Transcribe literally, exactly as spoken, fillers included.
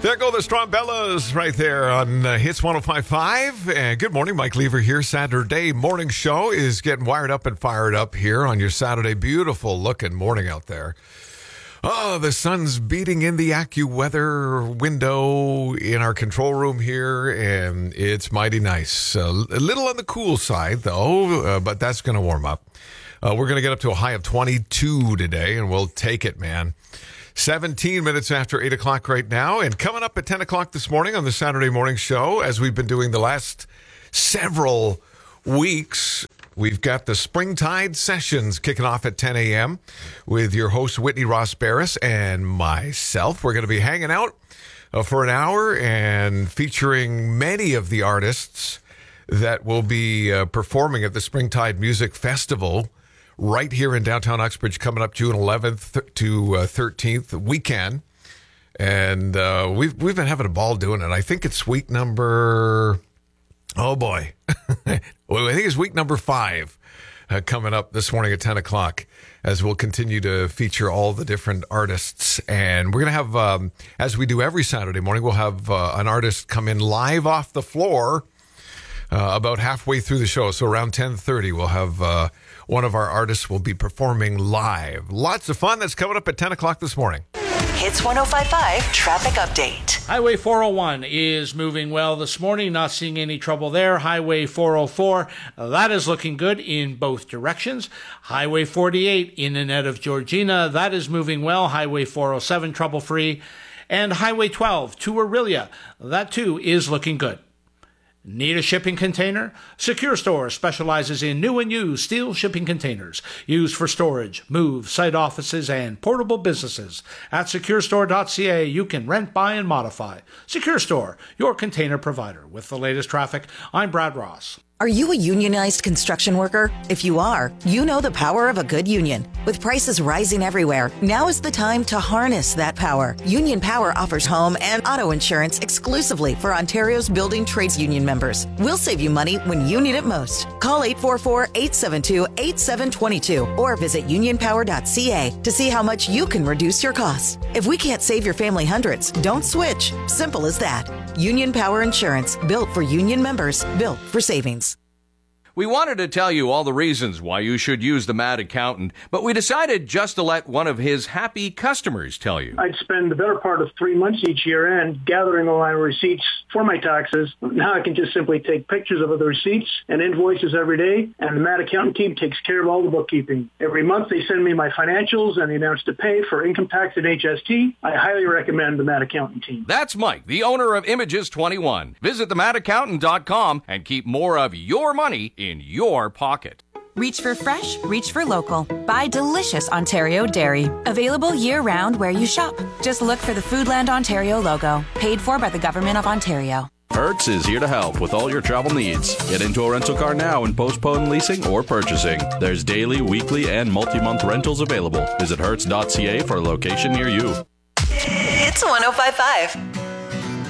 There go the Strombellas right there on uh, Hits one oh five point five. And good morning, Mike Lever here. Saturday morning show is getting wired up and fired up here on your Saturday. Beautiful looking morning out there. Oh, the sun's beating in the AccuWeather window in our control room here, and it's mighty nice. Uh, a little on the cool side, though, uh, but that's going to warm up. Uh, we're going to get up to a high of twenty-two today, and we'll take it, man. seventeen minutes after eight o'clock right now, and coming up at ten o'clock this morning on the Saturday morning show, as we've been doing the last several weeks, we've got the Springtide Sessions kicking off at ten a.m. with your host, Whitney Ross Barris, and myself. We're going to be hanging out uh, for an hour and featuring many of the artists that will be uh, performing at the Springtide Music Festival right here in downtown Uxbridge, coming up June eleventh to uh, thirteenth weekend. And uh, we've we've been having a ball doing it. I think it's week number, oh boy, well, I think it's week number five uh, coming up this morning at ten o'clock, as we'll continue to feature all the different artists. And we're going to have, um, as we do every Saturday morning, we'll have uh, an artist come in live off the floor uh, about halfway through the show. So around ten thirty, we'll have uh, one of our artists will be performing live. Lots of fun. That's coming up at ten o'clock this morning. Hits one oh five point five traffic update. Highway four oh one is moving well this morning. Not seeing any trouble there. Highway four oh four, that is looking good in both directions. Highway forty-eight in and out of Georgina, that is moving well. Highway four oh seven trouble-free. And Highway twelve to Orillia, that too is looking good. Need a shipping container? Secure Store specializes in new and used steel shipping containers used for storage, move, site offices, and portable businesses. At secure store dot c a, you can rent, buy, and modify. Secure Store, your container provider. With the latest traffic, I'm Brad Ross. Are you a unionized construction worker? If you are, you know the power of a good union. With prices rising everywhere, now is the time to harness that power. Union Power offers home and auto insurance exclusively for Ontario's building trades union members. We'll save you money when you need it most. Call eight four four, eight seven two, eight seven two two or visit union power dot c a to see how much you can reduce your costs. If we can't save your family hundreds, don't switch. Simple as that. Union Power Insurance, built for union members, built for savings. We wanted to tell you all the reasons why you should use the Mad Accountant, but we decided just to let one of his happy customers tell you. I'd spend the better part of three months each year end gathering all my receipts for my taxes. Now I can just simply take pictures of the receipts and invoices every day, and the Mad Accountant team takes care of all the bookkeeping. Every month they send me my financials and the amounts to pay for income tax and H S T. I highly recommend the Mad Accountant team. That's Mike, the owner of Images twenty-one. Visit the mad accountant dot com and keep more of your money in your pocket. Reach for fresh, reach for local. Buy delicious Ontario dairy. Available year-round where you shop. Just look for the Foodland Ontario logo. Paid for by the Government of Ontario. Hertz is here to help with all your travel needs. Get into a rental car now and postpone leasing or purchasing. There's daily, weekly, and multi-month rentals available. Visit hertz dot c a for a location near you. It's one oh five point five.